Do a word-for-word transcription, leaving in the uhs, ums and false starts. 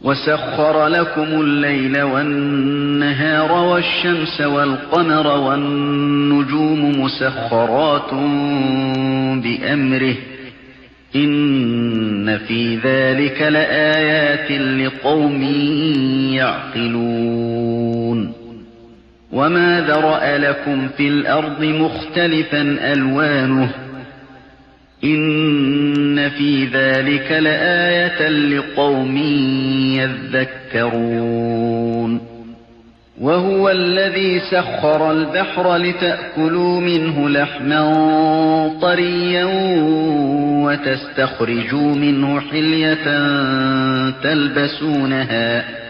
وسخر لكم الليل والنهار والشمس والقمر والنجوم مسخرات بأمره إن في ذلك لآيات لقوم يعقلون وما ذرأ لكم في الأرض مختلفا ألوانه إن في ذلك لآية لقوم يذكرون وهو الذي سخر البحر لتأكلوا منه لحما طريا وتستخرجوا منه حلية تلبسونها